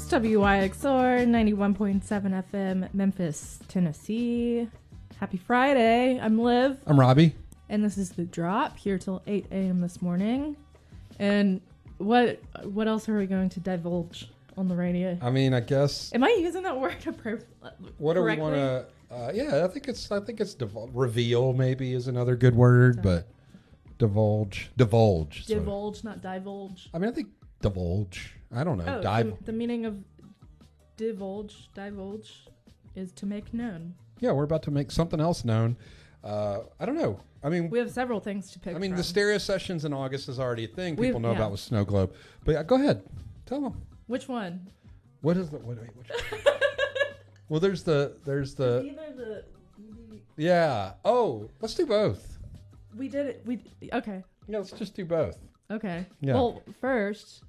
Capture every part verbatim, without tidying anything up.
W Y X R ninety-one point seven F M, Memphis, Tennessee. Happy Friday. I'm Liv. I'm Robbie. And this is The Drop, here till eight a.m. this morning. And what what else are we going to divulge on the radio? I mean, I guess. Am I using that word appro- What do we want to? Uh, yeah, I think it's. I think it's divul- reveal. Maybe is another good word, Sorry. but divulge, divulge, so- Divulge, not divulge. I mean, I think divulge. I don't know. Oh, Dive. the, the meaning of divulge, divulge, is to make known. Yeah, we're about to make something else known. Uh, I don't know. I mean, We have several things to pick I mean, from. the stereo sessions in August is already a thing. We've- People know yeah. about with Snow Globe. But yeah, go ahead, tell them. Which one? What is the? Wait, wait, which well, there's the. There's the. Either the... Yeah. Oh, let's do both. We did it. We Okay. Yeah, let's just do both. Okay. Yeah. Well, first...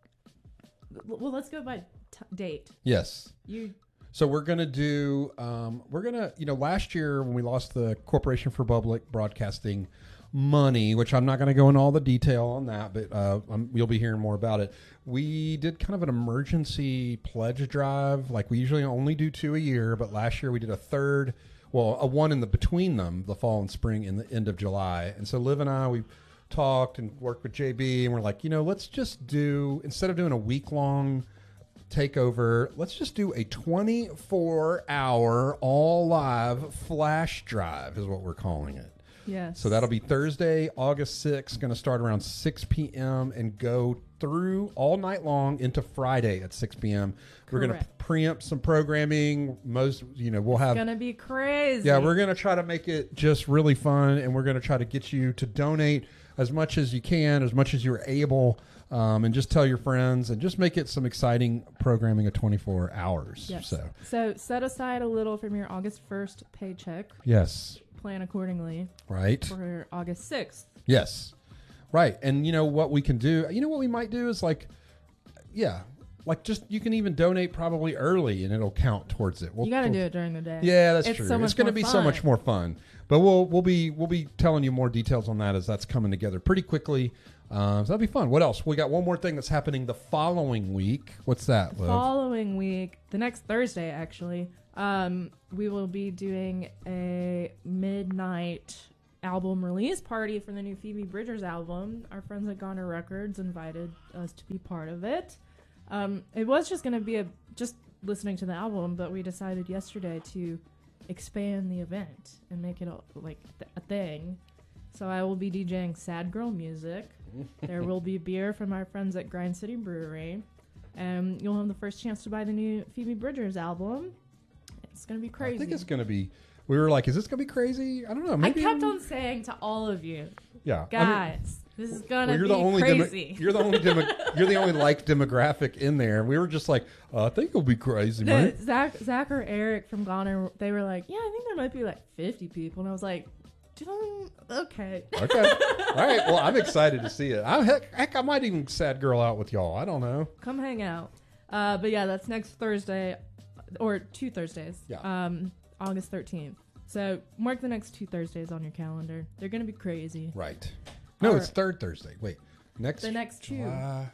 Well, let's go by t- date. Yes. You... So we're gonna do. Um, we're gonna. You know, last year when we lost the Corporation for Public Broadcasting money, which I'm not going to go into all the detail on that, but uh, um, you'll be hearing more about it. We did kind of an emergency pledge drive. Like we usually only do two a year, but last year we did a third. Well, a one in the between them, the fall and spring, in the end of July. And so Liv and I, we talked and worked with J B, and we're like, you know, let's just do, instead of doing a week long takeover, let's just do a twenty-four hour all live flash drive is what we're calling it. Yes. So that'll be Thursday, August sixth, going to start around six p.m. and go through all night long into Friday at six p.m. We're going to Correct. preempt some programming. Most, you know, we'll It's have gonna be crazy. yeah, we're going to try to make it just really fun, and we're going to try to get you to donate as much as you can, as much as you're able, um, and just tell your friends, and just make it some exciting programming of twenty-four hours. Yes. So, So set aside a little from your August first paycheck. yes, Plan accordingly right. for August sixth. Yes. Right. And you know what we can do? You know what we might do is like, yeah, like just you can even donate probably early and it'll count towards it. We'll, You got to we'll- do it during the day. Yeah, that's It's true. so It's much going to more be so fun. much more fun. But we'll we'll be we'll be telling you more details on that as that's coming together pretty quickly. Uh, so that'll be fun. What else? We got one more thing that's happening the following week. What's that, The Liv? following week, the next Thursday actually, um, we will be doing a midnight album release party for the new Phoebe Bridgers album. Our friends at Goner Records invited us to be part of it. Um, it was just going to be a just listening to the album, but we decided yesterday to expand the event and make it a, like th- a thing. So I will be DJing sad girl music. There will be beer from our friends at Grind City Brewery. And you'll have the first chance to buy the new Phoebe Bridgers album. It's going to be crazy. I think it's going to be. We were like, is this going to be crazy? I don't know. I Maybe kept on saying to all of you, yeah, I mean, guys, this is going to well, you're be the only crazy. Demo, you're the only demo, you're the only like demographic in there. We were just like, uh, I think it'll be crazy, No, right? Zach, Zach or Eric from Goner, they were like, yeah, I think there might be like fifty people. And I was like, "Mm, okay. Okay, all right. Well, I'm excited to see it. I heck, heck, I might even sad girl out with y'all. I don't know. Come hang out. Uh, but yeah, that's next Thursday, or two Thursdays. Yeah. Um, August thirteenth. So mark the next two Thursdays on your calendar. They're going to be crazy. Right. No, All it's right. third Thursday. Wait, next. The next two. July-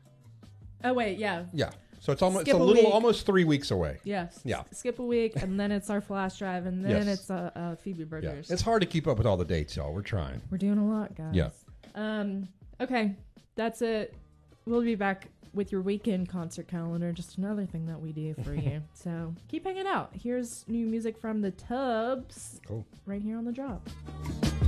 Oh, wait, yeah. yeah. So it's almost Skip it's a a little week. almost three weeks away. Yes. Yeah. Skip a week, and then it's our flash drive, and then Yes. it's uh, uh, Phoebe Yeah. Burgers. It's hard to keep up with all the dates, y'all. We're trying. We're doing a lot, guys. Yeah. Um. Okay, that's it. We'll be back with your weekend concert calendar. Just another thing that we do for you. So keep hanging out. Here's new music from the Tubs Cool. right here on The Drop.